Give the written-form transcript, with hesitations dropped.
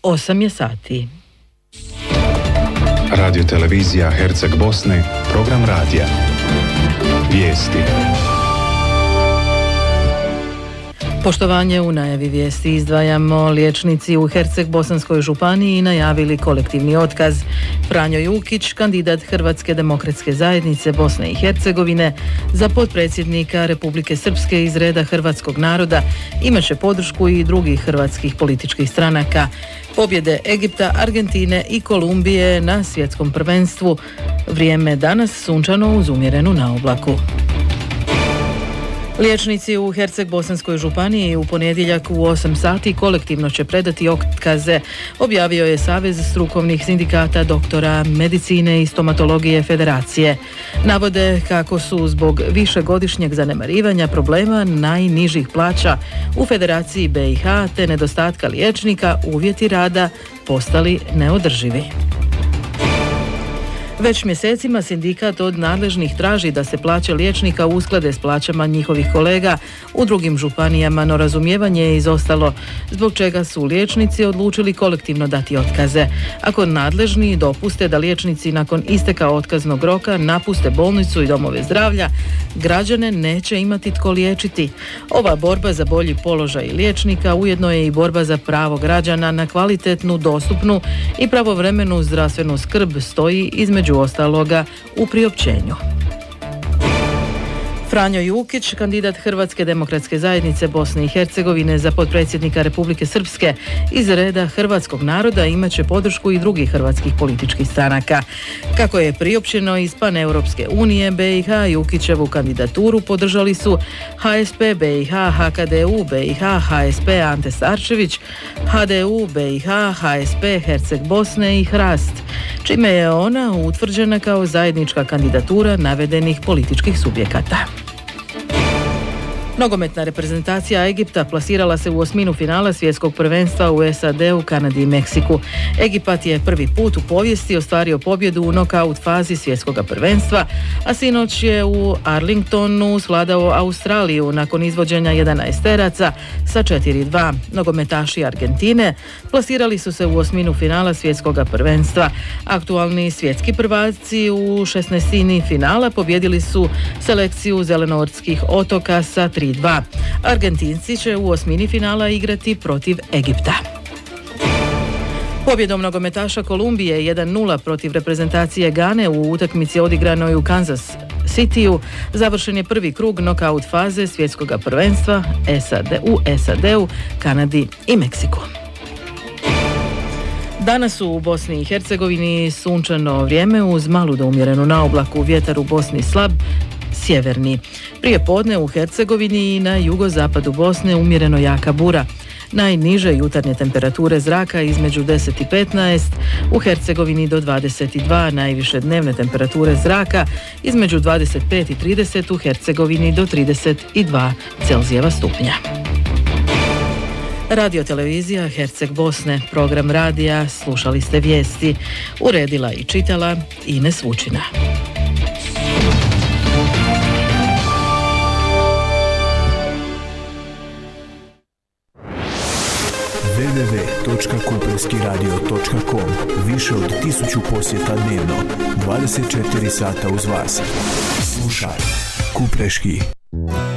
8 je sati. Radio televizija Herceg Bosne, program radija. Vijesti. Poštovanje, u najavi vijesti izdvajamo: liječnici u Herceg-Bosanskoj županiji najavili kolektivni otkaz. Franjo Jukić, kandidat Hrvatske demokratske zajednice Bosne i Hercegovine za potpredsjednika Republike Srpske iz reda hrvatskog naroda, imat će podršku i drugih hrvatskih političkih stranaka. Pobjede Egipta, Argentine i Kolumbije na svjetskom prvenstvu. Vrijeme danas sunčano uz umjerenu naoblaku. Liječnici u Herceg-Bosanskoj županiji u ponedjeljak u 8 sati kolektivno će predati otkaze, objavio je Savez strukovnih sindikata doktora medicine i stomatologije Federacije. Navode kako su zbog višegodišnjeg zanemarivanja problema najnižih plaća u Federaciji BiH te nedostatka liječnika uvjeti rada postali neodrživi. Već mjesecima sindikat od nadležnih traži da se plaće liječnika usklade s plaćama njihovih kolega u drugim županijama, no razumijevanje je izostalo, zbog čega su liječnici odlučili kolektivno dati otkaze. Ako nadležni dopuste da liječnici nakon isteka otkaznog roka napuste bolnicu i domove zdravlja, građane neće imati tko liječiti. Ova borba za bolji položaj liječnika ujedno je i borba za pravo građana na kvalitetnu, dostupnu i pravovremenu zdravstvenu skrb, stoji između ostaloga u priopćenju. Franjo Jukić, kandidat Hrvatske demokratske zajednice Bosne i Hercegovine za potpredsjednika Republike Srpske iz reda hrvatskog naroda, imat će podršku i drugih hrvatskih političkih stranaka. Kako je priopćeno iz Paneuropske unije BiH, Jukićevu kandidaturu podržali su HSP BiH, HKDU BiH, HSP Ante Starčević, HDU BiH, HSP Herceg Bosne i Hrast, čime je ona utvrđena kao zajednička kandidatura navedenih političkih subjekata. Nogometna reprezentacija Egipta plasirala se u osminu finala svjetskog prvenstva u SAD-u, Kanadi i Meksiku. Egipat je prvi put u povijesti ostvario pobjedu u nokaut fazi svjetskog prvenstva, a sinoć je u Arlingtonu svladao Australiju nakon izvođenja 11-teraca sa 4-2. Nogometaši Argentine plasirali su se u osminu finala svjetskog prvenstva. Aktualni svjetski prvaci u 16. finala pobjedili su selekciju Zelenortskih otoka sa 3-2. Argentinci će u osmini finala igrati protiv Egipta. Pobjedom nogometaša Kolumbije 1-0 protiv reprezentacije Gane u utakmici odigranoj u Kansas Cityu završen je prvi krug nokaut faze svjetskog prvenstva u SAD-u, Kanadi i Meksiku. Danas u Bosni i Hercegovini sunčano vrijeme uz malu do umjerenu naoblaku, vjetar u Bosni slab, sjeverni. Prije podne u Hercegovini i na jugozapadu Bosne umjereno jaka bura. Najniže jutarnje temperature zraka između 10 i 15, u Hercegovini do 22, najviše dnevne temperature zraka između 25 i 30, u Hercegovini do 32 Celzijeva stupnja. Radio televizija Herceg Bosne, program radija, slušali ste vijesti, uredila i čitala Ines Vučina. www.kupreskiradio.com. Više od 1000 posjeta dnevno, 24 sata uz vas. Slušaj Kupreški.